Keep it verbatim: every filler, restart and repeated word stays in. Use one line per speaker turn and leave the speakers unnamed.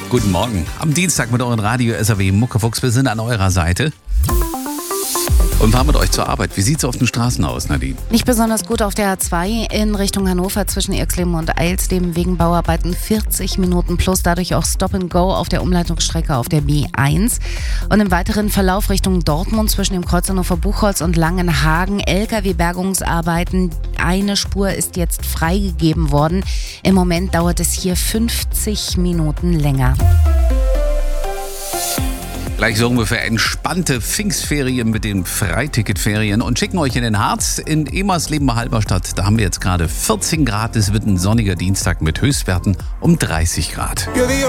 Guten Morgen. Am Dienstag mit euren Radio S R W Muckefuchs. Wir sind an eurer Seite und fahren mit euch zur Arbeit. Wie sieht's auf den Straßen aus, Nadine?
Nicht besonders gut auf der A zwei in Richtung Hannover zwischen Irxleben und Eilsleben wegen Bauarbeiten vierzig Minuten plus, dadurch auch Stop and Go auf der Umleitungsstrecke auf der B eins. Und im weiteren Verlauf Richtung Dortmund zwischen dem Kreuz Hannover-Buchholz und Langenhagen L K W-Bergungsarbeiten. Eine Spur ist jetzt freigegeben worden. Im Moment dauert es hier fünfzig Minuten länger.
Gleich sorgen wir für entspannte Pfingstferien mit den Freiticketferien und schicken euch in den Harz. In Emersleben bei Halberstadt, da haben wir jetzt gerade vierzehn Grad. Es wird ein sonniger Dienstag mit Höchstwerten um dreißig Grad.